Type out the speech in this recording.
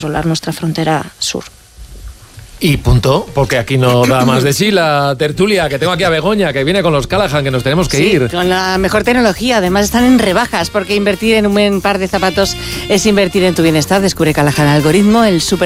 controlar nuestra frontera sur. Y punto, porque aquí no da más de sí la tertulia, que tengo aquí a Begoña, que viene con los Callahan, que nos tenemos que ir. Con la mejor tecnología, además están en rebajas, porque invertir en un buen par de zapatos es invertir en tu bienestar. Descubre Callahan Algoritmo, el super